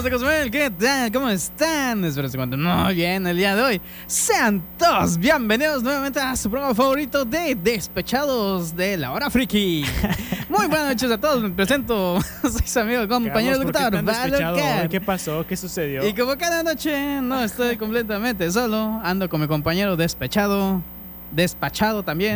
de Cozumel, ¿qué tal? ¿Cómo están? Espero que se encuentren muy bien el día de hoy. Sean todos bienvenidos nuevamente a su programa favorito de Despechados de la Hora Friki. Muy buenas noches a todos, me presento. Soy su amigo, compañero doctor Valorcat. ¿Qué pasó? ¿Qué sucedió? Y como cada noche no estoy completamente solo, ando con mi compañero despechado, despachado también.